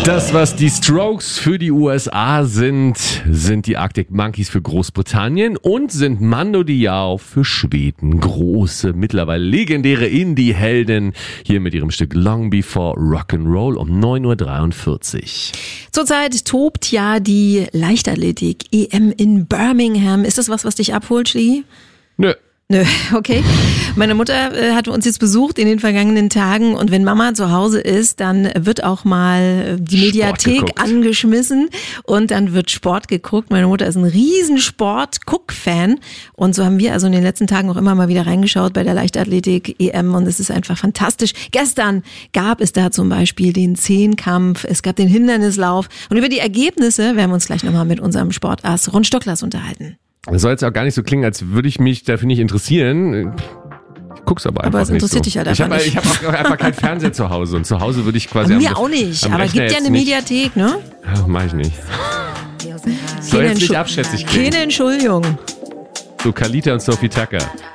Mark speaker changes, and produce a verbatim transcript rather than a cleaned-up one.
Speaker 1: Das, was die Strokes für die U S A sind, sind die Arctic Monkeys für Großbritannien und sind Mando Diao für Schweden. Große, mittlerweile legendäre Indie-Helden hier mit ihrem Stück Long Before Rock'n'Roll um neun Uhr dreiundvierzig.
Speaker 2: Zurzeit tobt ja die Leichtathletik-E M in Birmingham. Ist das was, was dich abholt, Schlie?
Speaker 1: Nö.
Speaker 2: Nö, okay. Meine Mutter äh, hat uns jetzt besucht in den vergangenen Tagen und wenn Mama zu Hause ist, dann wird auch mal die Mediathek angeschmissen und dann wird Sport geguckt. Meine Mutter ist ein riesen Sport-Guck-Fan und so haben wir also in den letzten Tagen auch immer mal wieder reingeschaut bei der Leichtathletik-E M und es ist einfach fantastisch. Gestern gab es da zum Beispiel den Zehnkampf, es gab den Hindernislauf und über die Ergebnisse werden wir uns gleich nochmal mit unserem Sportass Ron Stocklers unterhalten.
Speaker 1: Das soll jetzt auch gar nicht so klingen, als würde ich mich dafür nicht interessieren. Ich guck's aber einfach
Speaker 2: aber es
Speaker 1: nicht
Speaker 2: interessiert
Speaker 1: so.
Speaker 2: dich halt einfach
Speaker 1: ich hab,
Speaker 2: nicht.
Speaker 1: Ich habe auch einfach keinen Fernseher zu Hause und zu Hause würde ich quasi...
Speaker 2: Mir
Speaker 1: am,
Speaker 2: auch nicht,
Speaker 1: am
Speaker 2: aber es gibt ja eine Mediathek, ne?
Speaker 1: Ja, mach ich nicht. Soll jetzt nicht abschätzig klingen.
Speaker 2: Keine Entschuldigung.
Speaker 1: So Kalita und Sophie Tucker.